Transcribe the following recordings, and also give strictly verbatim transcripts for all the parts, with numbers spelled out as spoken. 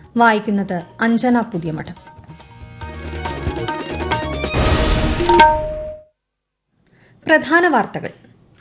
വായിക്കുന്നത് അഞ്ജന പുതിയമഠം. പ്രധാന വാർത്തകൾ.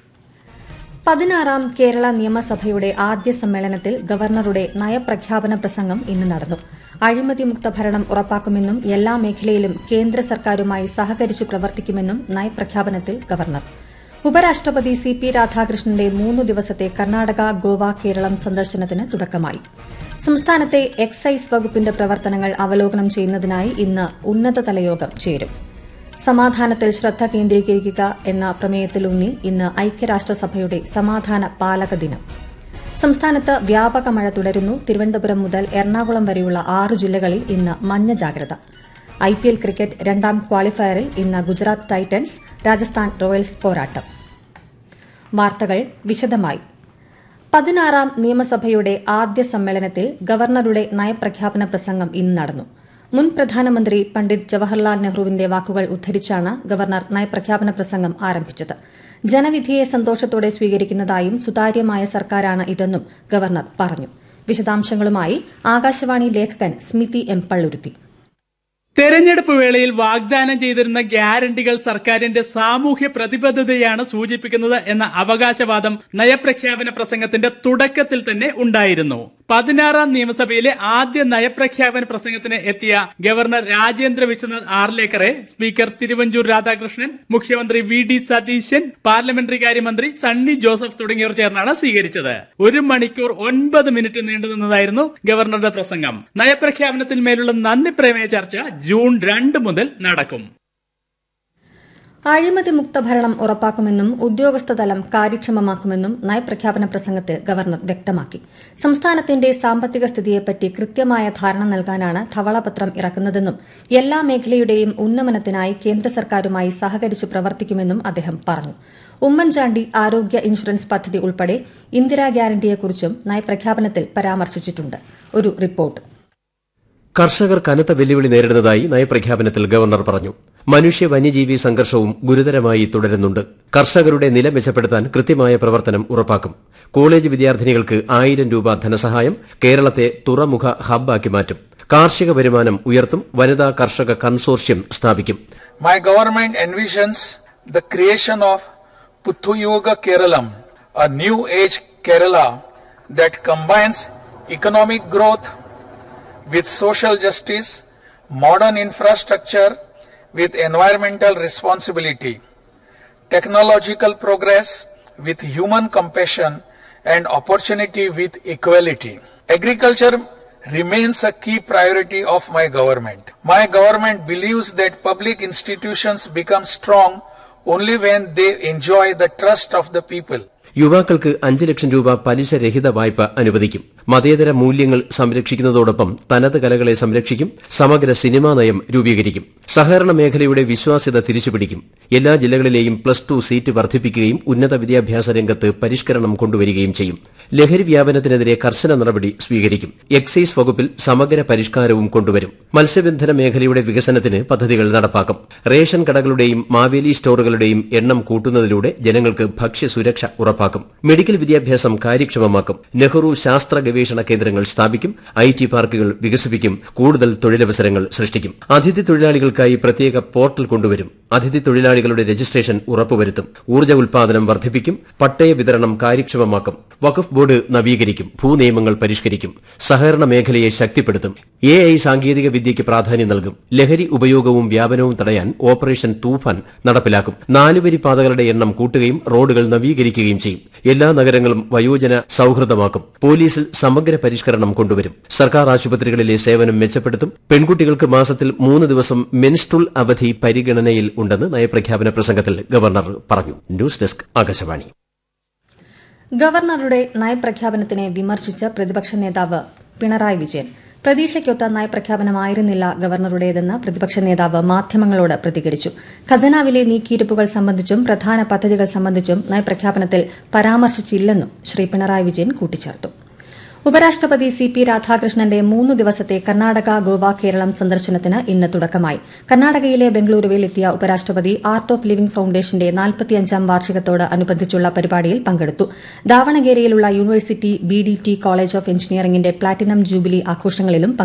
പതിനാറാം കേരള നിയമസഭയുടെ ആദ്യ സമ്മേളനത്തിൽ ഗവർണറുടെ നയപ്രഖ്യാപന പ്രസംഗം ഇന്ന് നടന്നു. അഴിമതിമുക്ത ഭരണം ഉറപ്പാക്കുമെന്നും എല്ലാ മേഖലയിലും കേന്ദ്ര സർക്കാരുമായി സഹകരിച്ചു പ്രവർത്തിക്കുമെന്നും നയപ്രഖ്യാപനത്തിൽ ഗവർണർ. ഉപരാഷ്ട്രപതി സി പി രാധാകൃഷ്ണന്റെ മൂന്നു ദിവസത്തെ കർണാടക, ഗോവ, കേരളം സന്ദർശനത്തിന് തുടക്കമായി. സംസ്ഥാനത്തെ എക്സൈസ് വകുപ്പിന്റെ പ്രവർത്തനങ്ങൾ അവലോകനം ചെയ്യുന്നതിനായി ഇന്ന് ഉന്നതതല യോഗം ചേരും. സമാധാനത്തിൽ ശ്രദ്ധ കേന്ദ്രീകരിക്കുക എന്ന പ്രമേയത്തിലൂന്നി ഇന്ന് ഐക്യരാഷ്ട്രസഭയുടെ സമാധാന പാലക ദിനം. സംസ്ഥാനത്ത് വ്യാപക മഴ തുടരുന്നു. തിരുവനന്തപുരം മുതൽ എറണാകുളം വരെയുള്ള ആറ് ജില്ലകളിൽ ഇന്ന് മഞ്ഞ ജാഗ്രത. ഐപിഎൽ ക്രിക്കറ്റ് രണ്ടാം ക്വാളിഫയറിൽ ഇന്ന് ഗുജറാത്ത് ടൈറ്റൻസ്, രാജസ്ഥാൻ റോയൽസ് പോരാട്ടം. വാർത്തകൾ വിശദമായി. പതിനാറാം നിയമസഭയുടെ ആദ്യ സമ്മേളനത്തിൽ ഗവർണറുടെ നയപ്രഖ്യാപന പ്രസംഗം ഇന്ന് നടന്നു. മുൻ പ്രധാനമന്ത്രി പണ്ഡിറ്റ് ജവഹർലാൽ നെഹ്റുവിന്റെ വാക്കുകൾ ഉദ്ധരിച്ചാണ് ഗവർണർ നയപ്രഖ്യാപന പ്രസംഗം ആരംഭിച്ചത്. ജനവിധിയെ സന്തോഷത്തോടെ സ്വീകരിക്കുന്നതായും സുതാര്യമായ സർക്കാരാണ് ഇതെന്നും ഗവർണർ പറഞ്ഞു. വിശദാംശങ്ങളുമായി ആകാശവാണി ലേഖകൻ സ്മിതി എം പള്ളുരുത്തി. തെരഞ്ഞെടുപ്പ് വേളയിൽ വാഗ്ദാനം ചെയ്തിരുന്ന ഗ്യാരണ്ടികൾ സർക്കാരിന്റെ സാമൂഹ്യ പ്രതിബദ്ധതയാണ് സൂചിപ്പിക്കുന്നത് എന്ന അവകാശവാദം നയപ്രഖ്യാപന പ്രസംഗത്തിന്റെ തുടക്കത്തിൽ തന്നെ ഉണ്ടായിരുന്നു. പതിനാറാം നിയമസഭയിലെ ആദ്യ നയപ്രഖ്യാപന പ്രസംഗത്തിന് എത്തിയ ഗവർണർ രാജേന്ദ്ര വിശ്വനാഥ് ആർലേക്കറെ സ്പീക്കർ തിരുവഞ്ചൂർ രാധാകൃഷ്ണൻ, മുഖ്യമന്ത്രി വി ഡി സതീശൻ, പാർലമെന്ററി കാര്യമന്ത്രി സണ്ണി ജോസഫ് തുടങ്ങിയവർ ചേർന്നാണ് സ്വീകരിച്ചത്. ഒരു മണിക്കൂർ ഒൻപത് മിനിറ്റ് നീണ്ടുനിന്നതായിരുന്നു ഗവർണറുടെ പ്രസംഗം. നയപ്രഖ്യാപനത്തിന്മേലുള്ള നന്ദി പ്രമേയ ചർച്ച ജൂൺ രണ്ട് മുതൽ നടക്കും. അഴിമതിമുക്ത ഭരണം ഉറപ്പാക്കുമെന്നും ഉദ്യോഗസ്ഥതലം കാര്യക്ഷമമാക്കുമെന്നും നയപ്രഖ്യാപന പ്രസംഗത്തിൽ ഗവർണർ വ്യക്തമാക്കി. സംസ്ഥാനത്തിന്റെ സാമ്പത്തിക സ്ഥിതിയെപ്പറ്റി കൃത്യമായ ധാരണ നൽകാനാണ് ധവളപത്രം ഇറക്കുന്നതെന്നും എല്ലാ മേഖലയുടെയും ഉന്നമനത്തിനായി കേന്ദ്ര സർക്കാരുമായി സഹകരിച്ചു പ്രവർത്തിക്കുമെന്നും അദ്ദേഹം പറഞ്ഞു. ഉമ്മൻചാണ്ടി ആരോഗ്യ ഇൻഷുറൻസ് പദ്ധതി ഉൾപ്പെടെ ഇന്ദിരാ ഗ്യാരണ്ടിയെക്കുറിച്ചും നയപ്രഖ്യാപനത്തിൽ പരാമർശിച്ചിട്ടുണ്ട്. ഒരു റിപ്പോർട്ട്. കർഷകർ കനത്ത വെല്ലുവിളി നേരിടുന്നതായി നയപ്രഖ്യാപനത്തിൽ ഗവർണർ പറഞ്ഞു. മനുഷ്യ വന്യജീവി സംഘർഷവും ഗുരുതരമായി തുടരുന്നുണ്ട്. കർഷകരുടെ നില മെച്ചപ്പെടുത്താൻ കൃത്യമായ പ്രവർത്തനം ഉറപ്പാക്കും. കോളേജ് വിദ്യാർത്ഥിനികൾക്ക് ആയിരം രൂപ ധനസഹായം. കേരളത്തെ തുറമുഖ ഹബ്ബാക്കി മാറ്റും. കാർഷിക വരുമാനം ഉയർത്തും. വനിതാ കർഷക കൺസോർഷ്യം സ്ഥാപിക്കും. My government envisions the creation of Puthuyuga Keralam, a new age Kerala that combines economic growth with social justice, modern infrastructure with environmental responsibility, technological progress with human compassion, and opportunity with equality. Agriculture remains a key priority of my government. My government believes that public institutions become strong only when they enjoy the trust of the people. യുവാക്കൾക്ക് അഞ്ച് ലക്ഷം രൂപ പലിശരഹിത വായ്പ അനുവദിക്കും. മതേതര മൂല്യങ്ങൾ സംരക്ഷിക്കുന്നതോടൊപ്പം തനത് കലകളെ സംരക്ഷിക്കും. സമഗ്ര സിനിമാ നയം രൂപീകരിക്കും. സഹകരണ മേഖലയുടെ വിശ്വാസ്യത തിരിച്ചുപിടിക്കും. എല്ലാ ജില്ലകളിലെയും പ്ലസ് ടു സീറ്റ് വർദ്ധിപ്പിക്കുകയും ഉന്നത വിദ്യാഭ്യാസ രംഗത്ത് പരിഷ്കരണം കൊണ്ടുവരികയും ചെയ്യും. ലഹരി വ്യാപനത്തിനെതിരെ കർശന നടപടി സ്വീകരിക്കും. എക്സൈസ് വകുപ്പിൽ സമഗ്ര പരിഷ്കാരവും കൊണ്ടുവരും. മത്സ്യബന്ധന മേഖലയുടെ വികസനത്തിന് പദ്ധതികൾ നടപ്പാക്കും. റേഷൻ കടകളുടെയും മാവേലി സ്റ്റോറുകളുടെയും എണ്ണം കൂട്ടുന്നതിലൂടെ ജനങ്ങൾക്ക് ഭക്ഷ്യസുരക്ഷ ഉറപ്പാക്കും. മെഡിക്കൽ വിദ്യാഭ്യാസം കാര്യക്ഷമമാക്കും. നെഹ്റു ശാസ്ത്ര ഗവേഷണ കേന്ദ്രങ്ങൾ സ്ഥാപിക്കും. ഐ ടി പാർക്കുകൾ വികസിപ്പിക്കും. കൂടുതൽ തൊഴിലവസരങ്ങൾ സൃഷ്ടിക്കും. അതിഥി തൊഴിലാളികൾക്കായി പ്രത്യേക പോർട്ടൽ കൊണ്ടുവരും. അതിഥി തൊഴിലാളികളുടെ രജിസ്ട്രേഷൻ ഉറപ്പുവരുത്തും. ഊർജ്ജ ഉൽപാദനം വർദ്ധിപ്പിക്കും. പട്ടയ വിതരണം കാര്യക്ഷമമാക്കും. വഖഫ് ബോർഡ് നവീകരിക്കും. ഭൂനിയമങ്ങൾ പരിഷ്കരിക്കും. സഹകരണ മേഖലയെ ശക്തിപ്പെടുത്തും. എ ഐ സാങ്കേതിക വിദ്യയ്ക്ക് പ്രാധാന്യം നൽകും. ലഹരി ഉപയോഗവും വ്യാപനവും തടയാൻ ഓപ്പറേഷൻ തൂഫാൻ നടപ്പിലാക്കും. നാലുവരി പാതകളുടെ എണ്ണം കൂട്ടുകയും റോഡുകൾ നവീകരിക്കുകയും ചെയ്യും. എല്ലാ നഗരങ്ങളും വയോജന സൌഹൃദമാക്കും. പോലീസിൽ സമഗ്ര പരിഷ്കരണം കൊണ്ടുവരും. സർക്കാർ ആശുപത്രികളിലെ സേവനം മെച്ചപ്പെടുത്തും. പെൺകുട്ടികൾക്ക് മാസത്തിൽ മൂന്ന് ദിവസം മെൻസ്ട്രുൽ അവധി പരിഗണനയിൽ ഉണ്ടെന്ന് നയപ്രഖ്യാപന പ്രസംഗത്തിൽ ഗവർണർ പറഞ്ഞു. News desk Akashvani. ഗവർണറുടെ നയപ്രഖ്യാപനത്തിനെ വിമർശിച്ച പ്രതിപക്ഷ നേതാവ് പിണറായി വിജയൻ പ്രതീക്ഷയ്ക്കൊത്ത നയപ്രഖ്യാപനമായിരുന്നില്ല ഗവർണറുടേതെന്ന് പ്രതിപക്ഷ നേതാവ് മാധ്യമങ്ങളോട് പ്രതികരിച്ചു. ഖജനാവിലെ നീക്കിയിരുപ്പുകൾ സംബന്ധിച്ചും പ്രധാന പദ്ധതികൾ സംബന്ധിച്ചും നയപ്രഖ്യാപനത്തിൽ പരാമർശിച്ചില്ലെന്നും ശ്രീ പിണറായി വിജയൻ കൂട്ടിച്ചേർത്തു. ഉപരാഷ്ട്രപതി സി പി രാധാകൃഷ്ണന്റെ മൂന്നു ദിവസത്തെ കർണാടക, ഗോവ, കേരളം സന്ദർശനത്തിന് ഇന്ന് തുടക്കമായി. കർണാടകയിലെ ബംഗളൂരുവിൽ എത്തിയ ഉപരാഷ്ട്രപതി ആർട്ട് ഓഫ് ലിവിംഗ് ഫൌണ്ടേഷന്റെ നാൽപ്പത്തിയഞ്ചാം വാർഷികത്തോട് അനുബന്ധിച്ചുള്ള പരിപാടിയിൽ പങ്കെടുത്തു. ദാവണഗേരയിലുള്ള university B D T college of എഞ്ചിനീയറിംഗിന്റെ പ്ലാറ്റിനം ജൂബിലി ആഘോഷങ്ങളിലും